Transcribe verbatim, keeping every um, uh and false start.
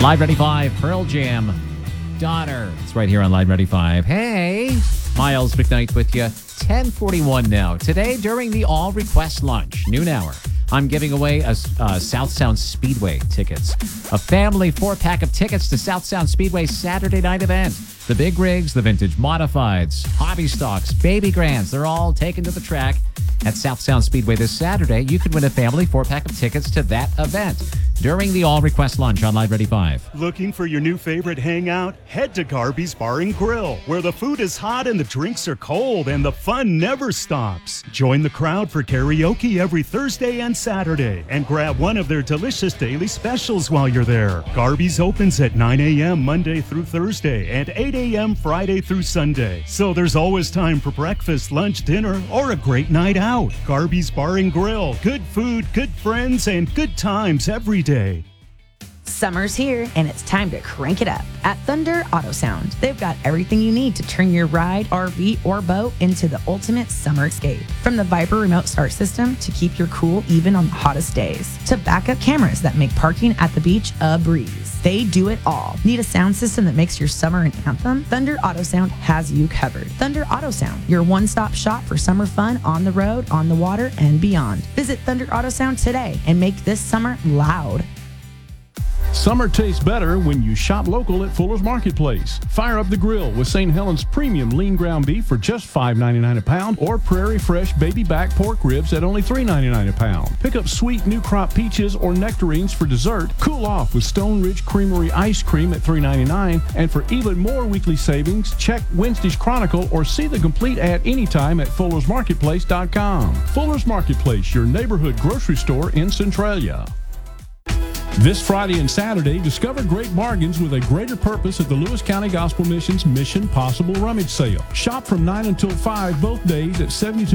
Live ninety-five, Pearl Jam, Daughter. It's right here on Live ninety-five. Hey, Miles McKnight with you. ten forty-one now. Today, during the All Request Lunch, noon hour, I'm giving away a, uh, South Sound Speedway tickets. A family four-pack of tickets to South Sound Speedway Saturday night event. The big rigs, the vintage modifieds, hobby stocks, baby grands, they're all taken to the track at South Sound Speedway this Saturday. You could win a family four-pack of tickets to that event during the All Request Lunch on Live ninety-five. Looking for your new favorite hangout? Head to Garby's Bar and Grill, where the food is hot and the drinks are cold and the fun never stops. Join the crowd for karaoke every Thursday and Saturday and grab one of their delicious daily specials while you're there. Garby's opens at nine a.m. Monday through Thursday and eight a.m. Friday through Sunday. So there's always time for breakfast, lunch, dinner, or a great night out. Garby's Bar and Grill. Good food, good friends, and good times every day. Summer's here, and it's time to crank it up at Thunder Auto Sound. They've got everything you need to turn your ride, R V, or boat into the ultimate summer escape. From the Viper remote start system to keep your cool even on the hottest days, to backup cameras that make parking at the beach a breeze. They do it all. Need a sound system that makes your summer an anthem? Thunder Auto Sound has you covered. Thunder Auto Sound, your one-stop shop for summer fun on the road, on the water, and beyond. Visit Thunder Auto Sound today and make this summer loud. Summer tastes better when you shop local at Fuller's Marketplace. Fire up the grill with Saint Helens premium lean ground beef for just five ninety-nine a pound, or Prairie Fresh baby back pork ribs at only three ninety-nine a pound. Pick up sweet new crop peaches or nectarines for dessert. Cool off with Stone Ridge Creamery ice cream at three ninety-nine. And for even more weekly savings, check Wednesday's Chronicle or see the complete ad anytime at fullers marketplace dot com. Fuller's Marketplace, your neighborhood grocery store in Centralia. This Friday and Saturday, discover great bargains with a greater purpose at the Lewis County Gospel Mission's Mission Possible Rummage Sale. Shop from nine until five both days at seventy-two